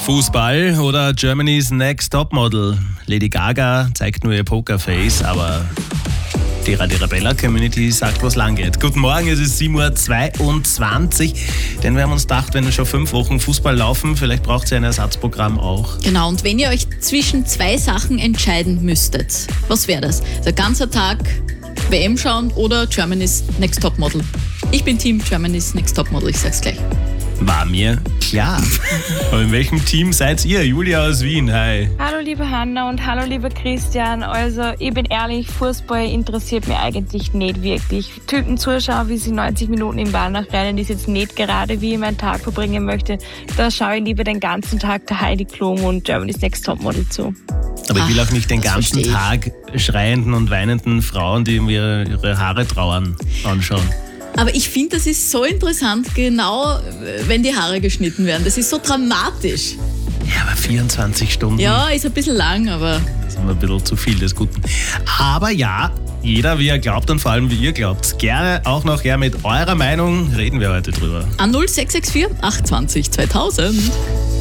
Fußball oder Germany's Next Topmodel. Lady Gaga zeigt nur ihr Pokerface, aber die Radiorebella-Community sagt, was lang geht. Guten Morgen, es ist 7.22 Uhr. Denn wir haben uns gedacht, wenn schon 5 Wochen Fußball laufen, vielleicht braucht ihr ein Ersatzprogramm auch. Genau, und wenn ihr euch zwischen 2 Sachen entscheiden müsstet, was wäre das? Der ganze Tag WM schauen oder Germany's Next Topmodel? Ich bin Team Germany's Next Topmodel, ich sag's gleich. War mir klar. Aber in welchem Team seid ihr? Julia aus Wien, hi. Hallo liebe Hanna und hallo lieber Christian. Also ich bin ehrlich, Fußball interessiert mich eigentlich nicht wirklich. Typen zuschauen, wie sie 90 Minuten im Ball nachrennen, ist jetzt nicht gerade, wie ich meinen Tag verbringen möchte. Da schaue ich lieber den ganzen Tag der Heidi Klum und Germany's Next Topmodel zu. Aber ich will auch nicht den ganzen Tag schreienden und weinenden Frauen, die mir ihre Haare trauern, anschauen. Aber ich finde, das ist so interessant, genau wenn die Haare geschnitten werden. Das ist so dramatisch. Ja, aber 24 Stunden. Ja, ist ein bisschen lang, aber... Das ist ein bisschen zu viel des Guten. Aber ja, jeder wie er glaubt und vor allem wie ihr glaubt. Gerne auch noch her mit eurer Meinung, reden wir heute drüber. An 0664 820 2000.